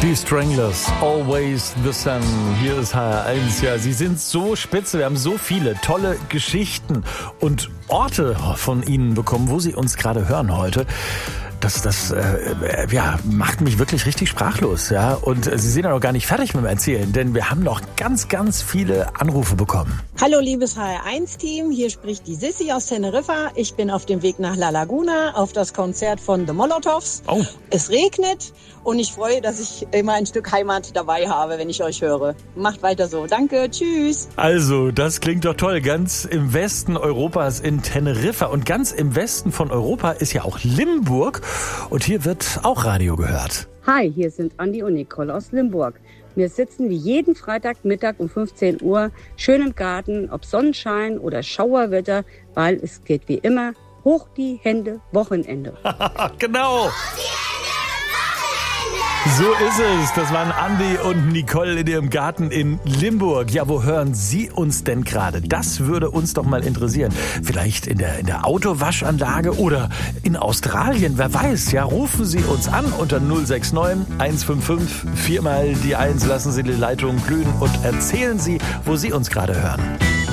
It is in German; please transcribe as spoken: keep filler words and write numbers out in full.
Die Stranglers, Always the Sun. Hier ist H R eins. Ja, sie sind so spitze. Wir haben so viele tolle Geschichten und Orte von ihnen bekommen, wo sie uns gerade hören heute. Das, das äh, ja, macht mich wirklich richtig sprachlos. Ja? Und Sie sind ja noch gar nicht fertig mit dem Erzählen, denn wir haben noch ganz, ganz viele Anrufe bekommen. Hallo liebes H R eins Team, hier spricht die Sissi aus Teneriffa. Ich bin auf dem Weg nach La Laguna auf das Konzert von The Molotovs. Oh. Es regnet und ich freue, dass ich immer ein Stück Heimat dabei habe, wenn ich euch höre. Macht weiter so. Danke, tschüss. Also, das klingt doch toll. Ganz im Westen Europas in Teneriffa und ganz im Westen von Europa ist ja auch Limburg. Und hier wird auch Radio gehört. Hi, hier sind Andi und Nicole aus Limburg. Wir sitzen wie jeden Freitagmittag um fünfzehn Uhr schön im Garten, ob Sonnenschein oder Schauerwetter, weil es geht wie immer hoch die Hände, Wochenende. Genau. So ist es. Das waren Andi und Nicole in ihrem Garten in Limburg. Ja, wo hören Sie uns denn gerade? Das würde uns doch mal interessieren. Vielleicht in der, in der Autowaschanlage oder in Australien. Wer weiß, ja, rufen Sie uns an unter null sechs neun eins fünf fünf, viermal die eins. Lassen Sie die Leitung glühen und erzählen Sie, wo Sie uns gerade hören.